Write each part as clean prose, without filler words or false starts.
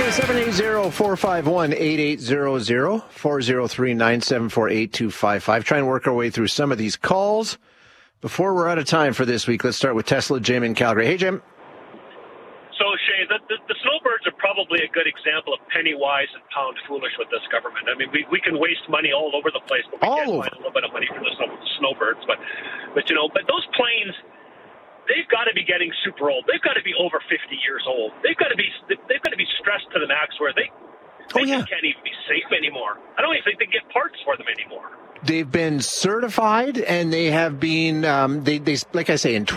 780-451-8800, 403-974-8255. Try and work our way through some of these calls. Before we're out of time for this week, let's start with Tesla Jim in Calgary. Hey, Jim. So, Shay, the snowbirds are probably a good example of penny wise and pound foolish with this government. I mean, we can waste money all over the place, but we can't find a little bit of money for the snowbirds. But those planes, they've got to be getting super old. They've got to be over 50 years old. They've got to be stressed to the max where they can't even be safe anymore. I don't even think they get parts for them anymore. They've been certified, and they have been, they like I say, in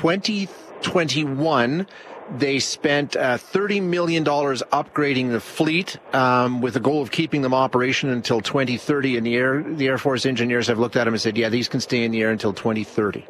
2021, they spent $30 million upgrading the fleet with the goal of keeping them operational until 2030. And the Air Force engineers have looked at them and said, yeah, these can stay in the air until 2030.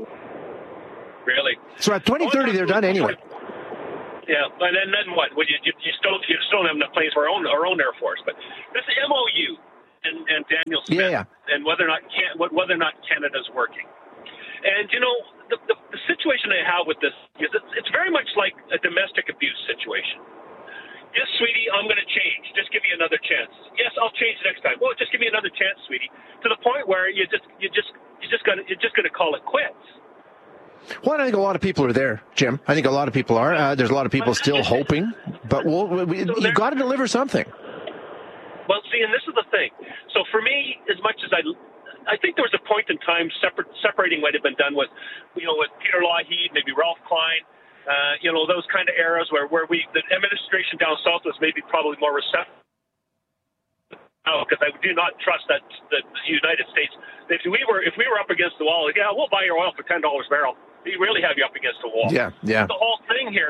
Really? So at 2030, they're done anyway. Yeah, and then what? Well, you still don't have enough planes for our own Air Force. But this MOU and Daniel Smith and whether or not Canada's working. And the situation I have with this is it's very much like a domestic abuse situation. Yes, sweetie, I'm going to change. Just give me another chance. Yes, I'll change next time. Well, just give me another chance, sweetie. To the point where you're just going to call it quits. Well, I think a lot of people are there, Jim. I think a lot of people are. There's a lot of people still hoping, but you've got to deliver something. Well, see, and this is the thing. So for me, as much as I think there was a point in time separating might have been done with Peter Lougheed, maybe Ralph Klein, those kind of eras where the administration down south was maybe probably more receptive. Because I do not trust that the United States. If we were up against the wall, we'll buy your oil for $10 a barrel. We really have you up against the wall. Yeah. The whole thing here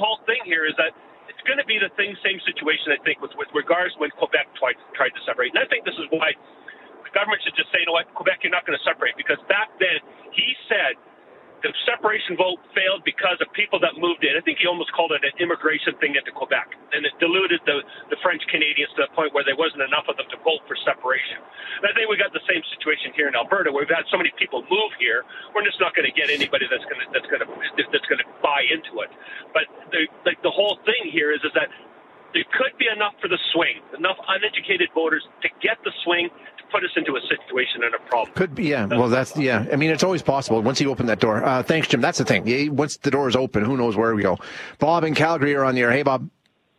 is that it's going to be the same situation, I think, with regards when Quebec tried to separate. And I think this is why the government should just say, you know what, Quebec, you're not going to separate. Because back then, he said the separation vote failed because of people that moved in. I think he almost called it an immigration thing into Quebec. And it diluted the French Canadians to the point where there wasn't enough of them to vote for separation. And I think we got the same situation here in Alberta, where we've had so many people move here. We're just not going to get anybody that's going to buy into it. But the whole thing here is that there could be enough for the swing, enough uneducated voters to get the swing to put us into a situation and a problem. Could be, yeah. Well, I mean, it's always possible once you open that door. Thanks, Jim. That's the thing. Once the door is open, who knows where we go. Bob in Calgary, you're on the air. Hey, Bob.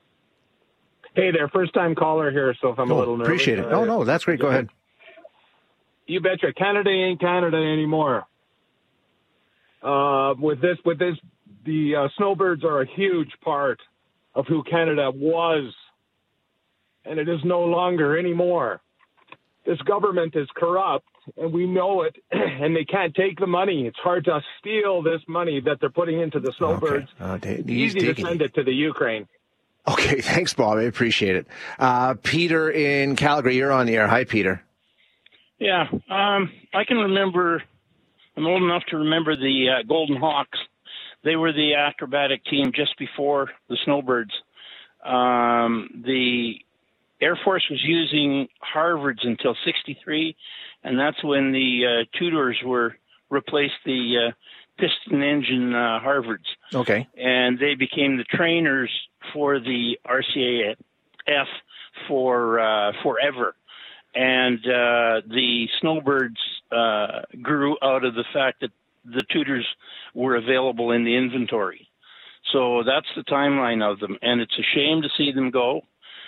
Hey there. First-time caller here, so if I'm a little nervous. Appreciate it. No, that's great. Go ahead. You betcha. Canada ain't Canada anymore. With this, the snowbirds are a huge part of who Canada was, and it is no longer anymore. This government is corrupt, and we know it, and they can't take the money. It's hard to steal this money that they're putting into the snowbirds. Okay. It's easy to send it to the Ukraine. Okay, thanks, Bob. I appreciate it. Peter in Calgary, you're on the air. Hi, Peter. Yeah, I can remember, I'm old enough to remember the Golden Hawks. They were the acrobatic team just before the Snowbirds. The Air Force was using Harvards until 1963, and that's when the Tudors replaced the piston engine Harvards. Okay. And they became the trainers for the RCAF forever. And the Snowbirds grew out of the fact that the Tudors were available in the inventory. So that's the timeline of them, and it's a shame to see them go.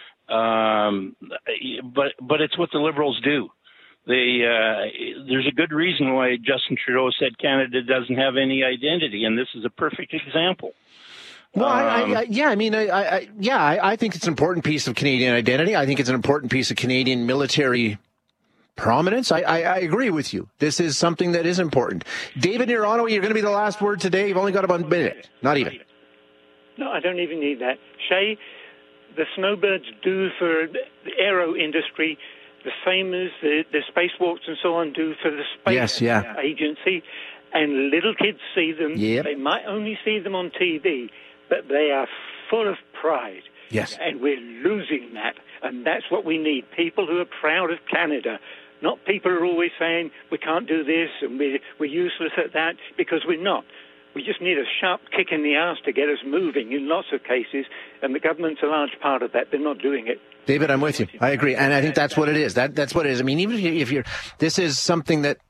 But it's what the Liberals do. There's a good reason why Justin Trudeau said Canada doesn't have any identity, and this is a perfect example. Well, I think it's an important piece of Canadian identity. I think it's an important piece of Canadian military prominence. I agree with you. This is something that is important. David, in Ottawa, you're going to be the last word today. You've only got about a minute. Not even. No, I don't even need that. Shay, the Snowbirds do for the aero industry the same as the spacewalks and so on do for the space agency. And little kids see them. Yep. They might only see them on TV, but they are full of pride. Yes. And we're losing that. And that's what we need. People who are proud of Canada. Not people who are always saying we can't do this and we're useless at that, because we're not. We just need a sharp kick in the arse to get us moving in lots of cases, and the government's a large part of that. They're not doing it. David, I'm with you. I agree. And I think that's what it is. That's what it is. I mean, even if you're, this is something that,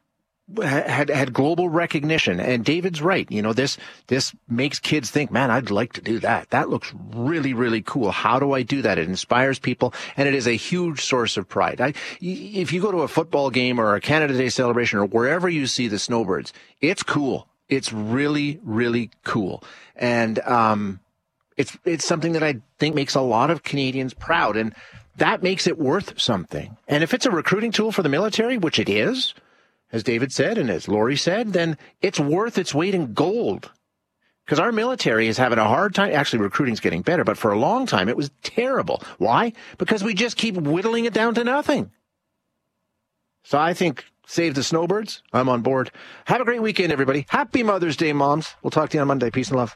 had global recognition. And David's right. This makes kids think, man, I'd like to do that. That looks really, really cool. How do I do that? It inspires people, and it is a huge source of pride. If you go to a football game or a Canada Day celebration or wherever you see the snowbirds, it's cool. It's really, really cool. And it's something that I think makes a lot of Canadians proud, and that makes it worth something. And if it's a recruiting tool for the military, which it is, as David said and as Lori said, then it's worth its weight in gold. Because our military is having a hard time. Actually, recruiting's getting better, but for a long time it was terrible. Why? Because we just keep whittling it down to nothing. So I think save the snowbirds. I'm on board. Have a great weekend, everybody. Happy Mother's Day, moms. We'll talk to you on Monday. Peace and love.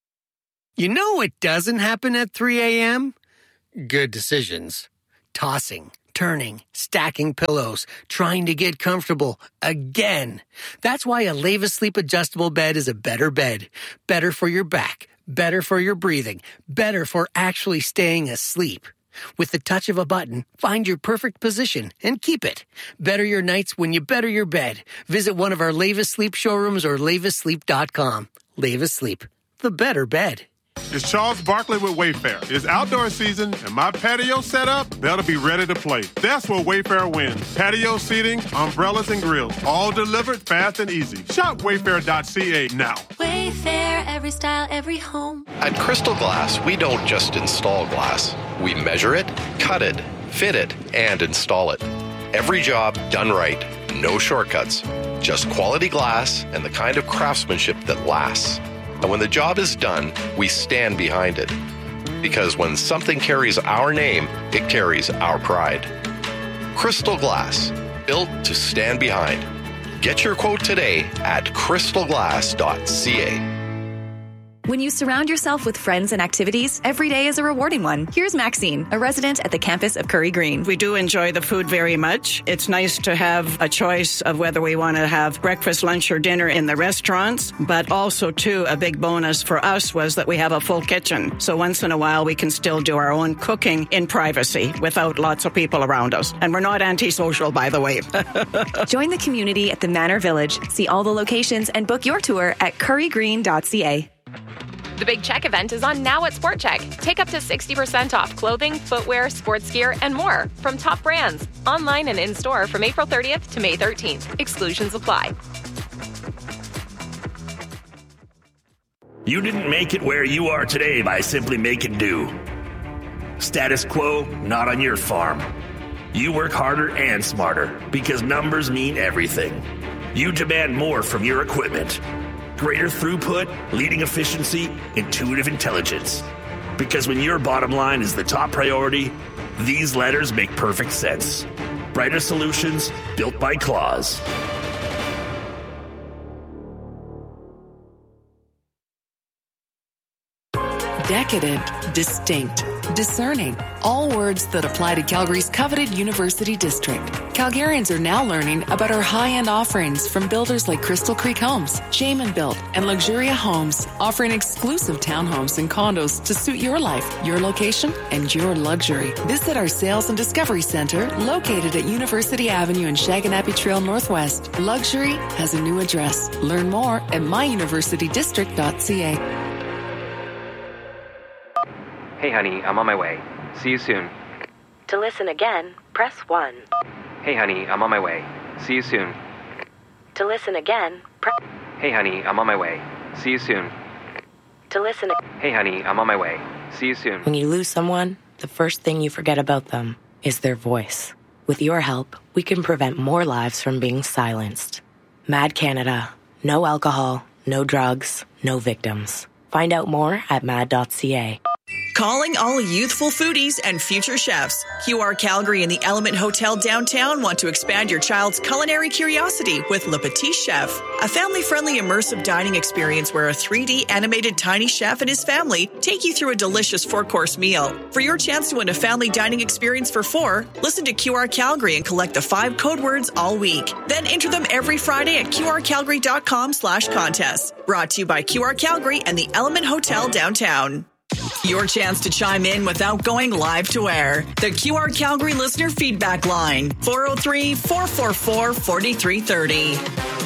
You know what doesn't happen at 3 a.m.? Good decisions. Tossing, turning, stacking pillows, trying to get comfortable again. That's why a Leva Sleep adjustable bed is a better bed. Better for your back, better for your breathing, better for actually staying asleep. With the touch of a button, find your perfect position and keep it. Better your nights when you better your bed. Visit one of our Leva Sleep showrooms or levasleep.com. Leva Sleep, the better bed. It's Charles Barkley with Wayfair. It's outdoor season, and my patio set up, they'll be ready to play. That's where Wayfair wins. Patio seating, umbrellas, and grills, all delivered fast and easy. Shop wayfair.ca now. Wayfair, every style, every home. At Crystal Glass, we don't just install glass. We measure it, cut it, fit it, and install it. Every job done right. No shortcuts. Just quality glass and the kind of craftsmanship that lasts. And when the job is done, we stand behind it. Because when something carries our name, it carries our pride. Crystal Glass, built to stand behind. Get your quote today at crystalglass.ca. When you surround yourself with friends and activities, every day is a rewarding one. Here's Maxine, a resident at the campus of Curry Green. We do enjoy the food very much. It's nice to have a choice of whether we want to have breakfast, lunch, or dinner in the restaurants. But also, too, a big bonus for us was that we have a full kitchen. So once in a while, we can still do our own cooking in privacy without lots of people around us. And we're not antisocial, by the way. Join the community at the Manor Village. See all the locations and book your tour at currygreen.ca. The Big Check event is on now at Sport Check. Take up to 60% off clothing, footwear, sports gear, and more from top brands. Online and in-store from April 30th to May 13th. Exclusions apply. You didn't make it where you are today by simply making do. Status quo, not on your farm. You work harder and smarter because numbers mean everything. You demand more from your equipment. Greater throughput, leading efficiency, intuitive intelligence. Because when your bottom line is the top priority, these letters make perfect sense. Brighter solutions built by Claws. Decadent, distinct, discerning. All words that apply to Calgary's coveted University District. Calgarians are now learning about our high-end offerings from builders like Crystal Creek Homes, Shaman Built, and Luxuria Homes, offering exclusive townhomes and condos to suit your life, your location, and your luxury. Visit our Sales and Discovery Center, located at University Avenue and Shaganappy Trail Northwest. Luxury has a new address. Learn more at myuniversitydistrict.ca. Hey honey, I'm on my way. See you soon. To listen again, press 1. Hey honey, I'm on my way. See you soon. To listen again, press... Hey honey, I'm on my way. See you soon. To listen... Hey honey, I'm on my way. See you soon. When you lose someone, the first thing you forget about them is their voice. With your help, we can prevent more lives from being silenced. Mad Canada. No alcohol, no drugs, no victims. Find out more at mad.ca. Calling all youthful foodies and future chefs. QR Calgary and the Element Hotel downtown want to expand your child's culinary curiosity with Le Petit Chef, a family-friendly immersive dining experience where a 3D animated tiny chef and his family take you through a delicious 4-course meal. For your chance to win a family dining experience for 4, listen to QR Calgary and collect the 5 code words all week. Then enter them every Friday at qrcalgary.com/contest. Brought to you by QR Calgary and the Element Hotel downtown. Your chance to chime in without going live to air. The QR Calgary listener feedback line, 403-444-4330.